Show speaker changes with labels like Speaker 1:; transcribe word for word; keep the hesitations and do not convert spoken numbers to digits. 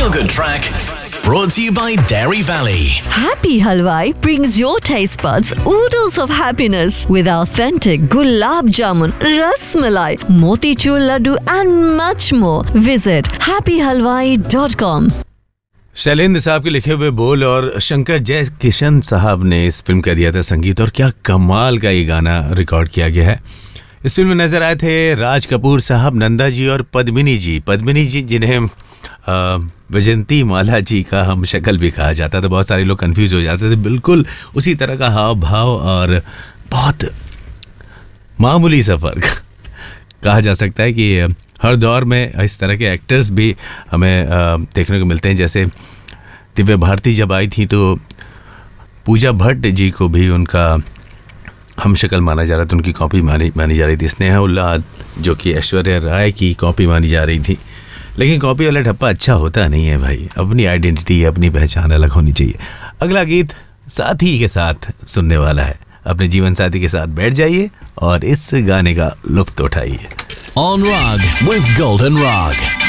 Speaker 1: feel-good track brought to you by Dairy Valley.
Speaker 2: Happy Halwai brings your taste buds oodles of happiness with authentic gulab jamun, ras malai, motichur laddu and much more. Visit happy halwai dot com.
Speaker 3: Shailendra साहब के लिखे हुए बोल और शंकर जय किशन साहब ने इस फिल्म का दिया था संगीत, और क्या कमाल का ये गाना रिकॉर्ड किया गया है। इस फिल्म में नजर आए थे राज कपूर साहब, नंदा जी और पद्मिनी जी। पद्मिनी जी जिन्हें वैजंती माला जी का हम शक्ल भी कहा जाता था। बहुत सारे लोग कंफ्यूज हो जाते थे। बिल्कुल उसी तरह का हाव भाव और बहुत मामूली सा फर्क कहा जा सकता है कि हर दौर में इस तरह के एक्टर्स भी हमें देखने को मिलते हैं। जैसे दिव्या भारती जब आई थी तो पूजा भट्ट जी को भी उनका हम शक्ल माना जा रहा था, उनकी कॉपी मानी मानी जा रही थी। स्नेहा उल्लाद जो कि ऐश्वर्या राय की कॉपी मानी जा रही थी, लेकिन कॉपी वाला ठप्पा अच्छा होता नहीं है भाई। अपनी आइडेंटिटी, अपनी पहचान अलग होनी चाहिए। अगला गीत साथी के साथ सुनने वाला है। अपने जीवन साथी के साथ बैठ जाइए और इस गाने का लुत्फ उठाइए।
Speaker 1: On Rug with Golden Rug.